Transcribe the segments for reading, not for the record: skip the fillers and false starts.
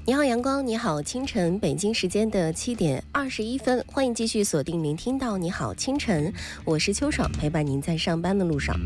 你好，阳光，你好，清晨，北京时间的7:21，欢迎继续锁定聆听到你好清晨，我是秋爽，陪伴您在上班的路上。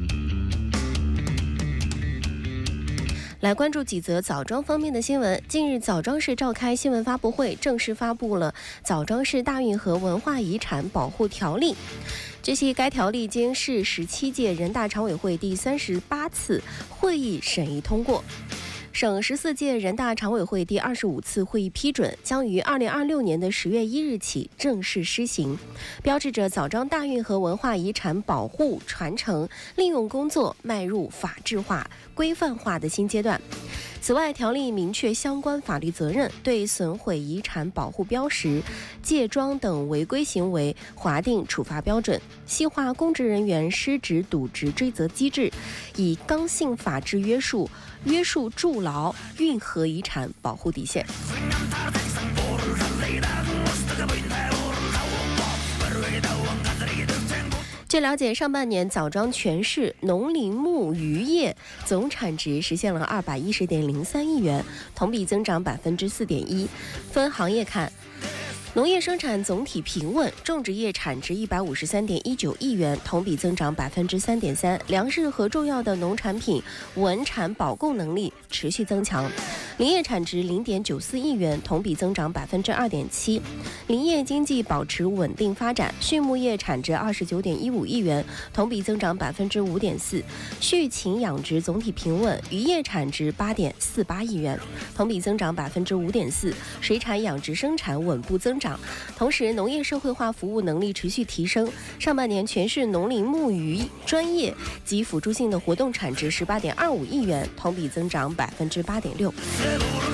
来关注几则枣庄方面的新闻。近日，枣庄市召开新闻发布会，正式发布了枣庄市大运河文化遗产保护条例。据悉，该条例经市17届人大常委会第38次会议审议通过，省14届人大常委会第25次会议批准，将于2026年的10月1日起正式施行，标志着枣庄大运河文化遗产保护、传承、利用工作迈入法治化、规范化的新阶段。此外，条例明确相关法律责任，对损毁遗产保护标识、借庄等违规行为划定处罚标准，细化公职人员失职渎职追责机制，以刚性法治约束筑牢运河遗产保护底线。据了解，上半年枣庄全市农林牧渔业总产值实现了210.03亿元，同比增长4.1%。分行业看，农业生产总体平稳，种植业产值153.19亿元，同比增长3.3%。粮食和重要的农产品稳产保供能力持续增强。林业产值0.94亿元，同比增长2.7%。林业经济保持稳定发展。畜牧业产值29.15亿元，同比增长5.4%。畜禽养殖总体平稳。渔业产值8.48亿元，同比增长5.4%。水产养殖生产稳步增长。同时，农业社会化服务能力持续提升。上半年全市农林牧渔专业及辅助性的活动产值18.25亿元，同比增长8.6%。